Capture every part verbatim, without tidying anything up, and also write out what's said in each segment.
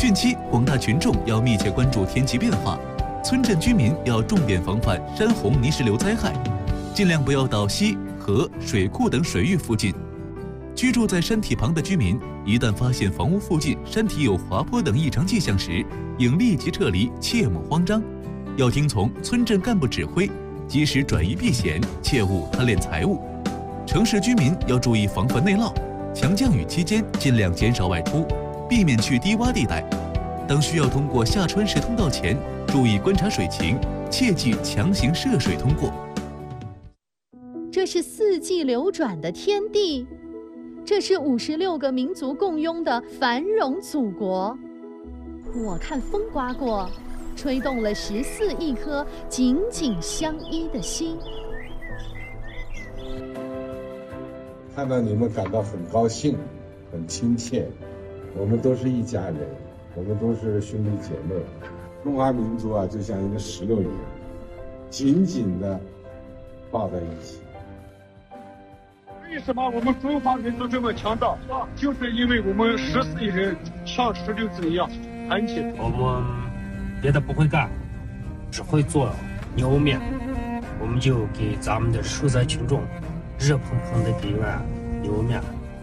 汛期，广大群众要密切关注天气变化，村镇居民要重点防范山洪泥石流灾害，尽量不要到溪、河、水库等水域附近。居住在山体旁的居民，一旦发现房屋附近山体有滑坡等异常迹象时，应立即撤离，切莫慌张。要听从村镇干部指挥，及时转移避险，切勿贪恋财物。城市居民要注意防范内涝，强降雨期间尽量减少外出，避免去低洼地带。当需要通过下穿石通道前，注意观察水情，切忌强行涉水通过。 这是四季流转的天地，这是五十六个民族共拥的繁荣祖国。我看风刮过，吹动了十四亿颗紧紧相依的心。 看到你们感到很高兴，很亲切。我们都是一家人，我们都是兄弟姐妹。中华民族啊，就像一个石榴一样，紧紧地抱在一起。 为什么我们中华民族这么强大？就是因为我们十四亿人像石榴子一样团结。 我们别的不会干，只会做牛面，我们就给咱们的受灾群众热腾腾的给一碗牛肉面。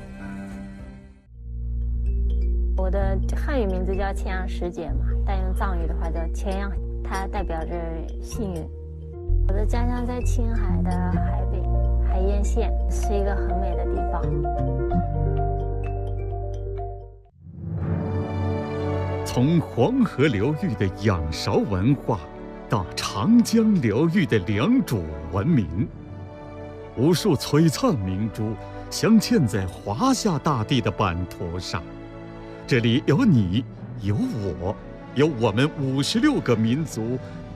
我的汉语名字叫千阳师姐嘛，但用藏语的话叫千阳，它代表着幸运。我的家乡在青海的海北海晏县，是一个很美的地方。 从黄河流域的仰韶文化到长江流域的良渚文明，无数璀璨明珠镶嵌在华夏大地的版图上。这里有你，有我，有我们五十六个民族